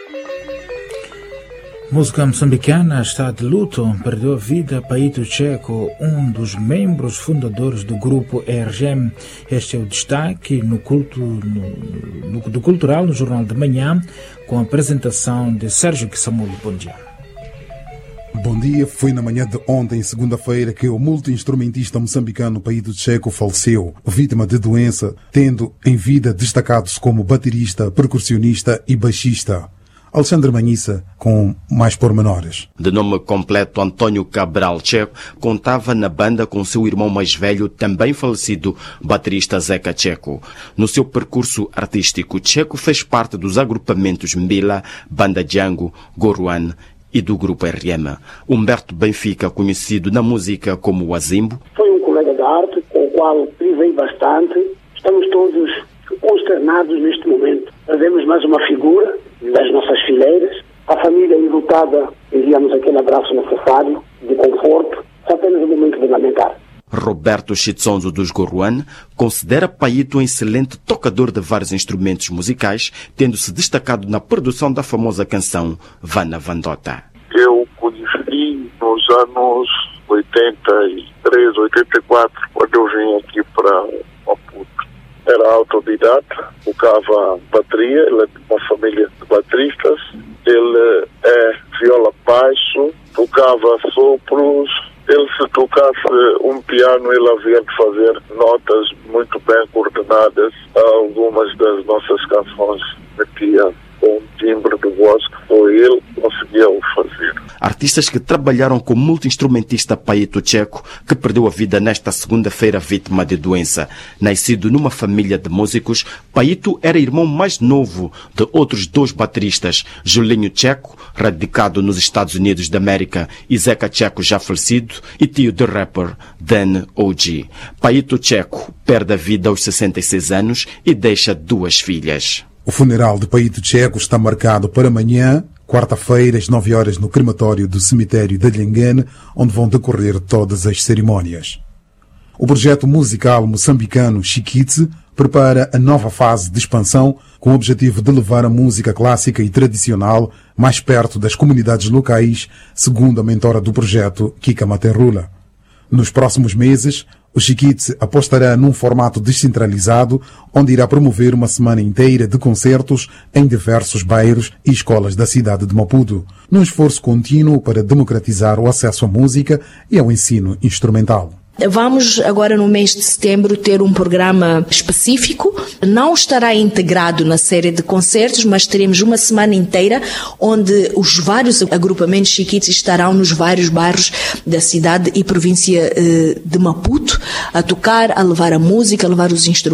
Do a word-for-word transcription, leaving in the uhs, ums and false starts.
Música moçambicana está de luto. Perdeu a vida Paito Checo, um dos membros fundadores do grupo E R G M. Este é o destaque no culto, no, no, do Cultural no Jornal de Manhã, com a apresentação de Sérgio Kissamuli. Bom dia. Bom dia. Foi na manhã de ontem, segunda-feira, que o multi-instrumentista moçambicano Paito Checo faleceu, vítima de doença, tendo em vida destacados como baterista, percussionista e baixista. Alexandre Manhissa, com mais pormenores. De nome completo Antônio Cabral Checo, contava na banda com seu irmão mais velho, também falecido, baterista Zeca Checo. No seu percurso artístico, Checo fez parte dos agrupamentos Mbila, Banda Django, Goruan e do grupo R M. Humberto Benfica, conhecido na música como o Azimbo. Foi um colega de arte com o qual privei bastante. Estamos todos consternados neste momento. Perdemos mais uma figura das nossas fileiras. A família enlutada, enviamos aquele abraço necessário, de conforto. É apenas um momento de lamentar. Roberto Chitsonzo dos Goruan considera Paito um excelente tocador de vários instrumentos musicais, tendo-se destacado na produção da famosa canção Vana Vandota. Eu conheci nos anos oitenta e três, oitenta e quatro, quando eu vim aqui para Maputo. Era autodidata, tocava bateria, ele é de uma família de bateristas, ele é viola baixo, tocava sopros. Ele, se tocasse um piano, ele havia de fazer notas muito bem coordenadas. Algumas das nossas canções metia com um timbre de voz que foi ele que conseguia o fazer. Artistas que trabalharam com o multi-instrumentista Paito Checo, que perdeu a vida nesta segunda-feira vítima de doença. Nascido numa família de músicos, Paito era irmão mais novo de outros dois bateristas, Julinho Checo, radicado nos Estados Unidos da América, e Zeca Checo, já falecido, e tio do rapper Dan O G. Paito Checo perde a vida aos sessenta e seis anos e deixa duas filhas. O funeral de Paito Checo está marcado para amanhã, quarta-feira, às nove horas, no crematório do cemitério de Lhengene, onde vão decorrer todas as cerimónias. O projeto musical moçambicano Chiquitze prepara a nova fase de expansão com o objetivo de levar a música clássica e tradicional mais perto das comunidades locais, segundo a mentora do projeto, Kika Materrula. Nos próximos meses, o Chiquitze apostará num formato descentralizado, onde irá promover uma semana inteira de concertos em diversos bairros e escolas da cidade de Maputo, num esforço contínuo para democratizar o acesso à música e ao ensino instrumental. Vamos agora no mês de setembro ter um programa específico, não estará integrado na série de concertos, mas teremos uma semana inteira onde os vários agrupamentos Chiquitze estarão nos vários bairros da cidade e província de Maputo a tocar, a levar a música, a levar os instrumentos.